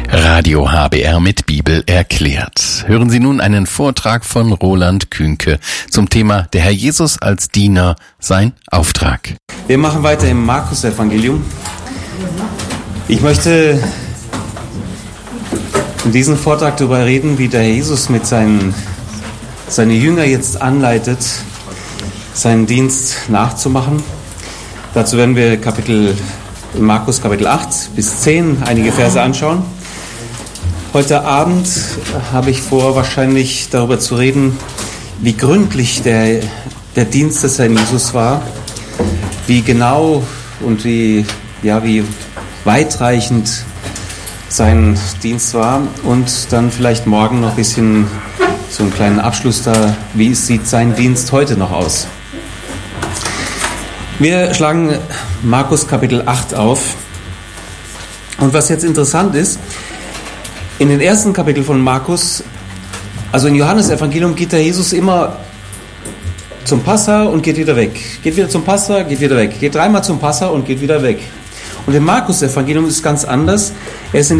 Radio HBR mit Bibel erklärt. Hören Sie nun einen Vortrag von Roland Kühnke zum Thema Der Herr Jesus als Diener, sein Auftrag. Wir machen weiter im Markus-Evangelium. Ich möchte in diesem Vortrag darüber reden, wie der Herr Jesus mit seine Jünger jetzt anleitet, seinen Dienst nachzumachen. Dazu werden wir Markus Kapitel 8 bis 10 einige Verse anschauen. Heute Abend habe ich vor, wahrscheinlich darüber zu reden, wie gründlich der Dienst des Herrn Jesus war, wie genau und wie weitreichend sein Dienst war und dann vielleicht morgen noch ein bisschen so einen kleinen Abschluss da, wie sieht sein Dienst heute noch aus. Wir schlagen Markus Kapitel 8 auf und was jetzt interessant ist, in den ersten Kapitel von Markus, also in Johannes Evangelium, geht der Jesus immer zum Passa und geht wieder weg. Geht wieder zum Passa, geht wieder weg. Geht dreimal zum Passa und geht wieder weg. Und im Markus Evangelium ist es ganz anders. Er ist in